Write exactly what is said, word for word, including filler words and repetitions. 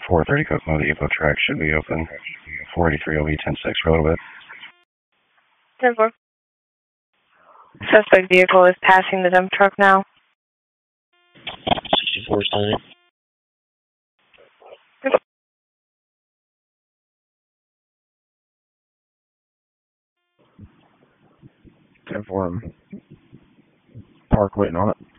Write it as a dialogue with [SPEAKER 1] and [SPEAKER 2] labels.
[SPEAKER 1] four thirty Kokomo, the Evo track should be open. four eighty-three O B ten six for a little bit.
[SPEAKER 2] ten four. Suspect vehicle is passing the dump truck now.
[SPEAKER 3] sixty-four sign.
[SPEAKER 4] ten four. Park waiting on it.